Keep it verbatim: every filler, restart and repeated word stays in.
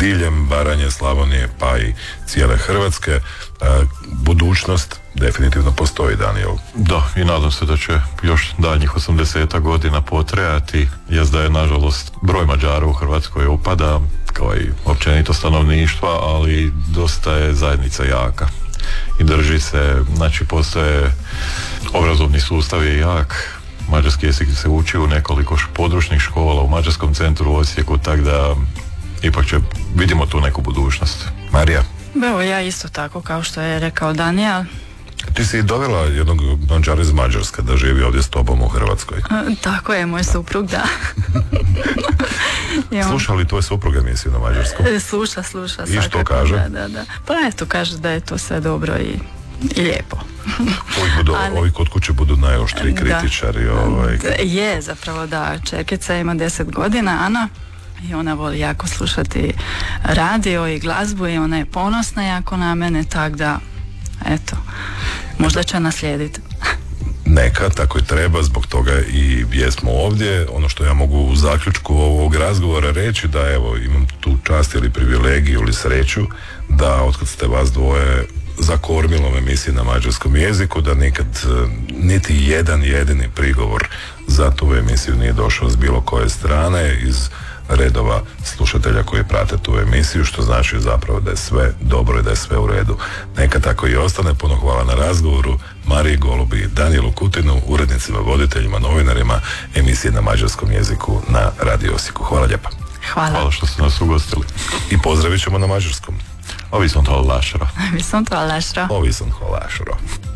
diljem Baranje, Slavonije pa i cijele Hrvatske. Budućnost definitivno postoji, Daniel. Da, i nadam se da će još daljnjih osamdeset godina potrajati. Jest da je nažalost broj Mađara u Hrvatskoj opada, kao i općenito stanovništva, ali dosta je zajednica jaka i drži se, znači postoje obrazovni sustav je jak, mađarski jezik se uči u nekoliko područnih škola u Mađarskom centru u Osijeku, tako da ipak će, vidimo tu neku budućnost. Marija? Evo, ja isto tako kao što je rekao Daniel. Ti si dovela jednog Mađara iz Mađarske da živi ovdje s tobom u Hrvatskoj. E, tako je, moj suprug, da. Sluša li tvoj suprug emisiju na mađarskom? E, sluša, sluša. I što kaže? Da, da, da. Pa eto, kaže da je to sve dobro i, i lijepo. Ovi, budu, Ali, ovi kod kuće budu najoštriji kritičari. Da, ovaj. je, zapravo da. Čerkica ima deset godina, Ana, i ona voli jako slušati radio i glazbu i ona je ponosna jako na mene, tak da eto, možda će naslijediti. Neka, tako i treba, zbog toga i jesmo ovdje. Ono što ja mogu u zaključku ovog razgovora reći, da evo, imam tu čast ili privilegiju ili sreću da otkad ste vas dvoje zakormilo emisiji na mađarskom jeziku, da nikad niti jedan jedini prigovor za tu emisiju nije došao s bilo koje strane iz redova slušatelja koji prate tu emisiju, što znači zapravo da je sve dobro i da je sve u redu. Neka tako i ostane. Puno hvala na razgovoru Mariji Golubi, Danielu Kutinu, urednicima, voditeljima, novinarima emisije na mađarskom jeziku na Radio Osijeku. Hvala lijepa. Hvala. Hvala što ste nas ugostili. I pozdravit ćemo na mađarskom. A viszont hallásra. Viszont hallásra. A viszont hallásra.